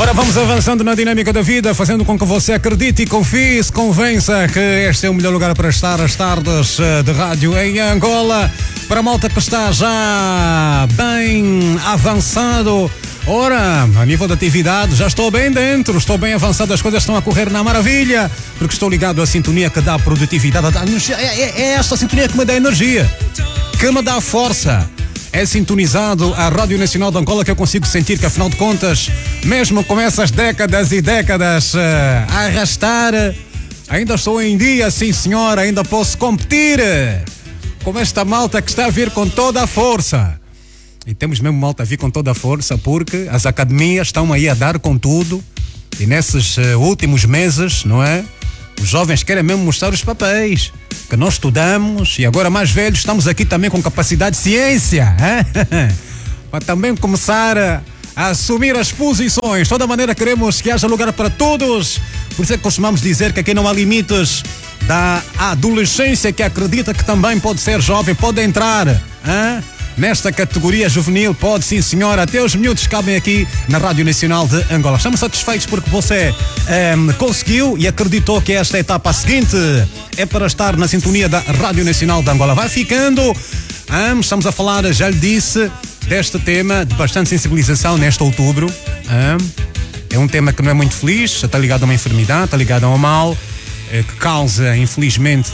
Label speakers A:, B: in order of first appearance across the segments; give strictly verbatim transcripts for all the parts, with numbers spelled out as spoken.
A: Ora, vamos avançando na dinâmica da vida, fazendo com que você acredite e confie, se convença que este é o melhor lugar para estar às tardes de rádio em Angola. Para a malta que está já bem avançado, ora, a nível de atividade, já estou bem dentro, estou bem avançado, as coisas estão a correr na maravilha, porque estou ligado à sintonia que dá produtividade, é, é, é esta sintonia que me dá energia, que me dá força. É sintonizado à Rádio Nacional de Angola que eu consigo sentir que, afinal de contas, mesmo com essas décadas e décadas uh, a arrastar, ainda estou em dia, sim senhor, ainda posso competir com esta malta que está a vir com toda a força. E temos mesmo malta a vir com toda a força porque as academias estão aí a dar com tudo e nesses uh, últimos meses, não é? Os jovens querem mesmo mostrar os papéis que nós estudamos e agora mais velhos estamos aqui também com capacidade de ciência, hein? Para também começar a, a assumir as posições. De toda maneira queremos que haja lugar para todos, por isso é que costumamos dizer que aqui não há limites da adolescência que acredita que também pode ser jovem, pode entrar, hein? Nesta categoria juvenil, pode sim senhor, até os miúdos cabem aqui na Rádio Nacional de Angola. Estamos satisfeitos porque você um, conseguiu e acreditou que esta etapa seguinte é para estar na sintonia da Rádio Nacional de Angola. Vai ficando, um, estamos a falar, já lhe disse, deste tema de bastante sensibilização neste outubro. Um, é um tema que não é muito feliz, está ligado a uma enfermidade, está ligado a um mal, eh, que causa, infelizmente,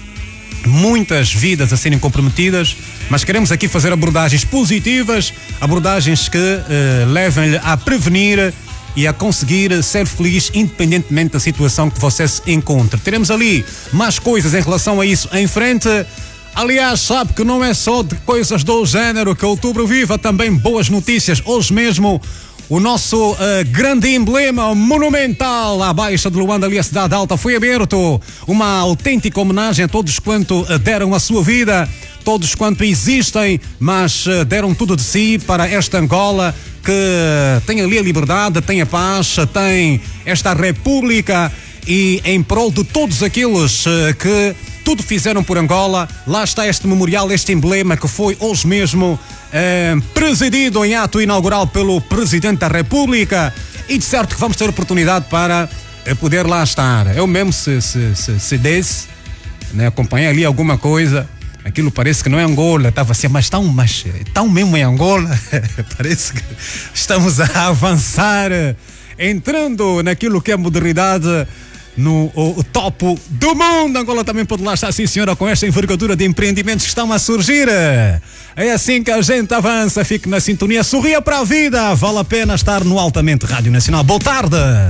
A: muitas vidas a serem comprometidas, mas queremos aqui fazer abordagens positivas, abordagens que eh, levem-lhe a prevenir e a conseguir ser feliz independentemente da situação que você se encontre. Teremos ali mais coisas em relação a isso em frente. Aliás, sabe que não é só de coisas do género que outubro viva, também boas notícias. Hoje mesmo o nosso uh, grande emblema monumental à Baixa de Luanda, ali a Cidade Alta, foi aberto. Uma autêntica homenagem a todos quanto uh, deram a sua vida, todos quanto existem, mas uh, deram tudo de si para esta Angola que uh, tem ali a liberdade, tem a paz, tem esta república e em prol de todos aqueles uh, que tudo fizeram por Angola. Lá está este memorial, este emblema que foi hoje mesmo eh, presidido em ato inaugural pelo Presidente da República e de certo que vamos ter oportunidade para eh, poder lá estar. Eu mesmo se, se, se, se desse, né, acompanhei ali alguma coisa, aquilo parece que não é Angola, estava assim, mas tão, mas tão mesmo em Angola, parece que estamos a avançar, entrando naquilo que é a modernidade, no o, o topo do mundo. Angola também pode lá estar, sim senhora, com esta envergadura de empreendimentos que estão a surgir. É assim que a gente avança. Fique na sintonia, sorria para a vida, vale a pena estar no Altamente Rádio Nacional. Boa tarde.